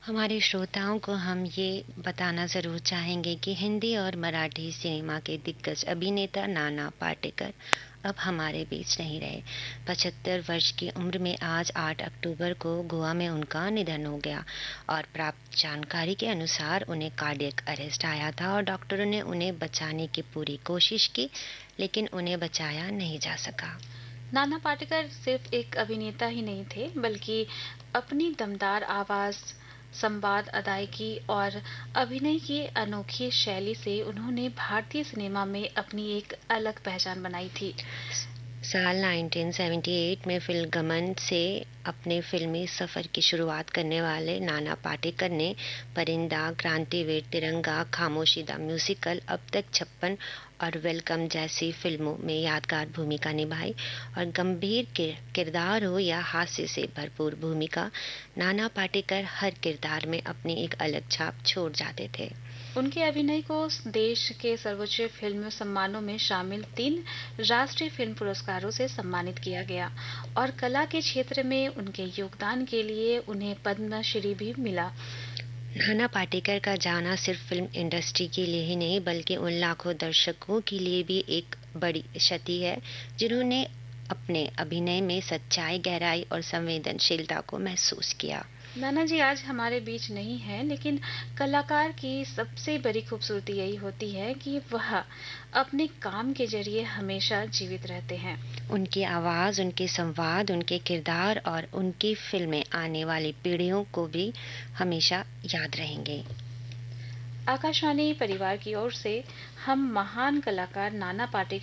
हमारे श्रोताओं को हम ये बताना ज़रूर चाहेंगे कि हिंदी और मराठी सिनेमा के दिग्गज अभिनेता नाना पाटेकर अब हमारे बीच नहीं रहे। 75 वर्ष की उम्र में आज 8 अक्टूबर को गोवा में उनका निधन हो गया और प्राप्त जानकारी के अनुसार उन्हें कार्डियक अरेस्ट आया था और डॉक्टरों ने उन्हें बचाने की पूरी कोशिश की, लेकिन उन्हें बचाया नहीं जा सका। नाना पाटेकर सिर्फ एक अभिनेता ही नहीं थे, बल्कि अपनी दमदार आवाज, संवाद अदायगी और अभिनय की अनोखी शैली से उन्होंने भारतीय सिनेमा में अपनी एक अलग पहचान बनाई थी। साल 1978 में फिल्म गमन से अपने फिल्मी सफर की शुरुआत करने वाले नाना पाटेकर ने परिंदा, क्रांतिवीर, तिरंगा, खामोशी द म्यूजिकल, अब तक 56 और वेलकम जैसी फिल्मों में यादगार भूमिका निभाई। और गंभीर किरदार हो या हास्य से भरपूर भूमिका, नाना पाटेकर हर किरदार में अपनी एक अलग छाप छोड़ जाते थे। उनके अभिनय को देश के सर्वोच्च फिल्म सम्मानों में शामिल 3 राष्ट्रीय फिल्म पुरस्कारों से सम्मानित किया गया और कला के क्षेत्र में उनके योगदान के लिए उन्हें पद्मश्री भी मिला। नाना पाटेकर का जाना सिर्फ फिल्म इंडस्ट्री के लिए ही नहीं, बल्कि उन लाखों दर्शकों के लिए भी एक बड़ी क्षति है जिन्होंने अपने अभिनय में सच्चाई, गहराई और संवेदनशीलता को महसूस किया। नाना जी आज हमारे बीच नहीं है, लेकिन कलाकार की सबसे बड़ी खूबसूरती यही होती है कि वह अपने काम के जरिए हमेशा जीवित रहते हैं। उनकी आवाज, उनके संवाद, उनके किरदार और उनकी फिल्में आने वाली पीढ़ियों को भी हमेशा याद रहेंगे। आकाशवाणी परिवार की ओर से हम महान कलाकार नाना पाटेकर